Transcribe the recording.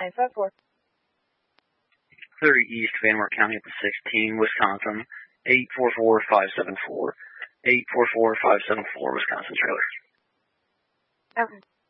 954. 30 East Van Wert County, 16, Wisconsin, 844574. 844574, Wisconsin trailer. Okay.